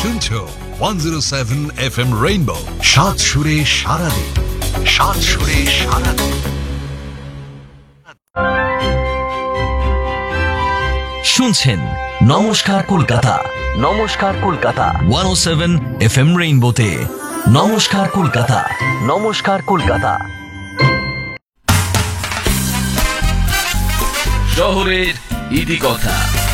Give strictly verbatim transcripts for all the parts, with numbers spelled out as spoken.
শুনছো one zero seven F M rainbow, সাত সুরে সারাদিন, সাত সুরে সারাদিন। শুনছেন নমস্কার কলকাতা, নমস্কার কলকাতা ওয়ান ও সেভেন এফ এম রেইনবোতে। নমস্কার কলকাতা, নমস্কার কলকাতা। শহরের ইতিকথা।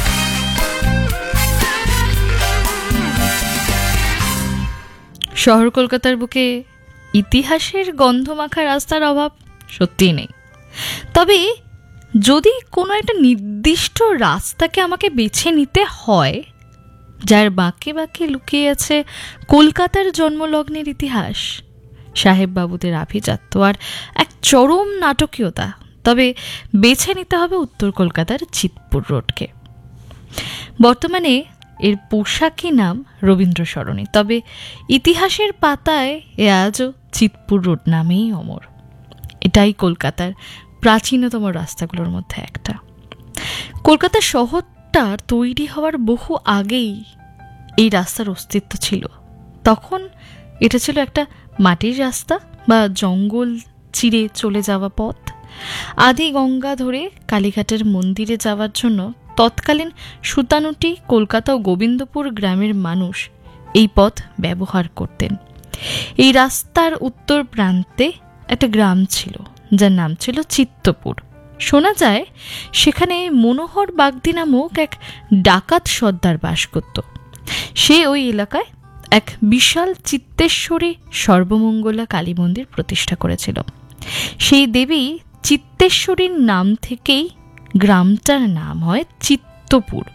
শহর কলকাতার বুকে ইতিহাসের গন্ধমাখা রাস্তার অভাব সত্যিই নেই। তবে যদি কোনো একটা নির্দিষ্ট রাস্তাকে আমাকে বেছে নিতে হয়, যার বাঁকে বাঁকে লুকিয়ে আছে কলকাতার জন্মলগ্নের ইতিহাস, সাহেববাবুদের আভিজাত্য আর এক চরম নাটকীয়তা, তবে বেছে নিতে হবে উত্তর কলকাতার চিৎপুর রোডকে। বর্তমানে এর পোশাকি নাম রবীন্দ্র সরণি, তবে ইতিহাসের পাতায় এ আজও চিৎপুর রোড নামেই অমর। এটাই কলকাতার প্রাচীনতম রাস্তাগুলোর মধ্যে একটা। কলকাতা শহরটার তৈরি হওয়ার বহু আগেই এই রাস্তার অস্তিত্ব ছিল। তখন এটা ছিল একটা মাটির রাস্তা বা জঙ্গল চিরে চলে যাওয়া পথ। আদি গঙ্গা ধরে কালীঘাটের মন্দিরে যাওয়ার জন্য তৎকালীন সুতানুটি, কলকাতা ও গোবিন্দপুর গ্রামের মানুষ এই পথ ব্যবহার করতেন। এই রাস্তার উত্তর প্রান্তে একটা গ্রাম ছিল, যার নাম ছিল চিত্তপুর। শোনা যায় সেখানে মনোহর বাগদি নামক এক ডাকাত সর্দার বাস করত। সে ওই এলাকায় এক বিশাল চিত্তেশ্বরী সর্বমঙ্গলা কালী মন্দির প্রতিষ্ঠা করেছিল। সেই দেবী চিত্তেশ্বরীর নাম থেকেই গ্রামটার নাম হয় চিত্তপুর।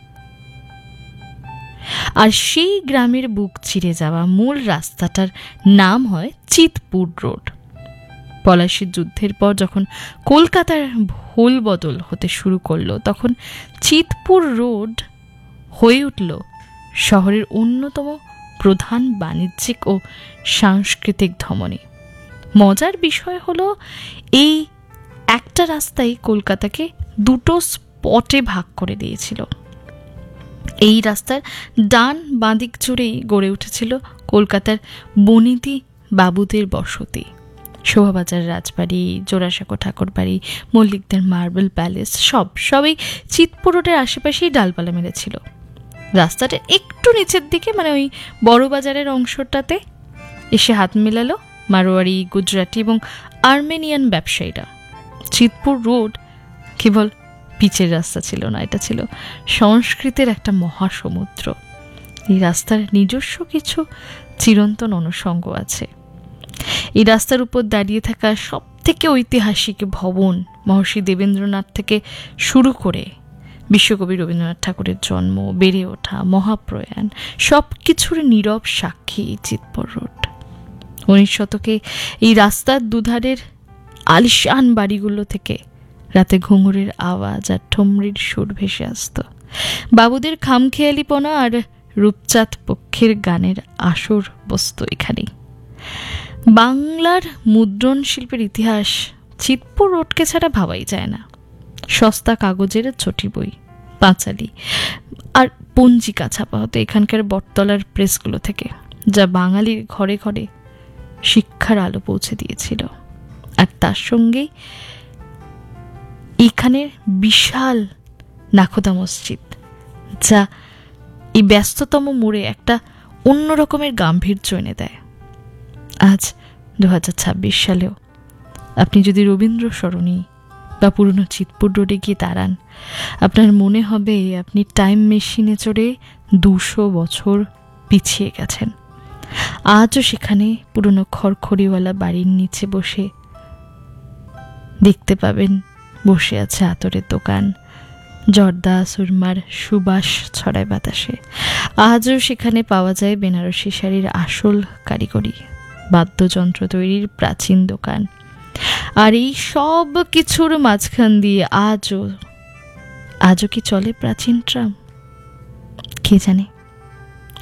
আর সেই গ্রামের বুক চিরে যাওয়া মূল রাস্তাটার নাম হয় চিৎপুর রোড। পলাশীর যুদ্ধের পর যখন কলকাতার ভোল বদল হতে শুরু করলো, তখন চিৎপুর রোড হয়ে উঠল শহরের অন্যতম প্রধান বাণিজ্যিক ও সাংস্কৃতিক ধমনী। মজার বিষয় হলো, এই একটা রাস্তাই কলকাতাকে দুটো স্পটে ভাগ করে দিয়েছিল। এই রাস্তার ডান বাঁদিক জুড়েই গড়ে উঠেছিল কলকাতার বনিদি বাবুদের বসতি। শোভাবাজার রাজবাড়ি, জোড়াসাঁকো ঠাকুর বাড়ি, মল্লিকদের মার্বেল প্যালেস, সব সবই চিৎপুর রোডের আশেপাশেই ডালপালা মেরেছিল। রাস্তাটা একটু নিচের দিকে, মানে ওই বড় বাজারের অংশটাতে এসে হাত মেলালো মারোয়ারি, গুজরাটি এবং আর্মেনিয়ান ব্যবসায়ীরা। চিৎপুর রোড কেবল পিচের রাস্তা ছিল না, এটা ছিল সংস্কৃতির একটা মহাসমুদ্র। এই রাস্তার নিজস্ব কিছু চিরন্তন অনুষঙ্গ আছে। এই রাস্তার উপর দাঁড়িয়ে থাকা সব থেকে ঐতিহাসিক ভবন, মহর্ষি দেবেন্দ্রনাথ থেকে শুরু করে বিশ্বকবি রবীন্দ্রনাথ ঠাকুরের জন্ম, বেড়ে ওঠা, মহাপ্রয়াণ, সব কিছুর নীরব সাক্ষী চিৎপুর রোড। উনিশ শতকে এই রাস্তার দুধারের আলিশান বাড়িগুলো থেকে রাতে ঘুঙুরের আওয়াজ আর ঠমরির সুর ভেসে আসত। বাবুদের খামখেয়ালিপনা আর রূপচাঁদ পক্ষের গানের আসর বসত এখানেই। বাংলার মুদ্রণ শিল্পের ইতিহাস চিৎপুর রোডকে ছাড়া ভাবাই যায় না। সস্তা কাগজের ছোটি বই, পাঁচালি আর পঞ্জিকা ছাপা হতো এখানকার বটতলার প্রেসগুলো থেকে, যা বাঙালির ঘরে ঘরে শিক্ষার আলো পৌঁছে দিয়েছিল। আর তার সঙ্গেই এখানে বিশাল নাখোদা মসজিদ, যা এই ব্যস্ততম মোড়ে একটা অন্য রকমের গাম্ভীর্য এনে দেয়। আজ দু হাজার ছাব্বিশ সালেও আপনি যদি রবীন্দ্র সরণি বা পুরনো চিৎপুর রোডে গিয়ে দাঁড়ান, আপনার মনে হবে আপনি টাইম মেশিনে চড়ে দুশো বছর পিছিয়ে গেছেন। আজও সেখানে পুরনো খড়খড়িওয়ালা বাড়ির নিচে বসে দেখতে পাবেন বসে আছে আতরের দোকান, জর্দা সুরমার সুবাস ছড়ায় বাতাসে। আজও সেখানে পাওয়া যায় বেনারসি শাড়ির আসল কারিগরি, বাদ্যযন্ত্র তৈরির প্রাচীন দোকান। আর এই সব কিছুর মাঝখান দিয়ে আজও আজও কি চলে প্রাচীন ট্রাম? কে জানে।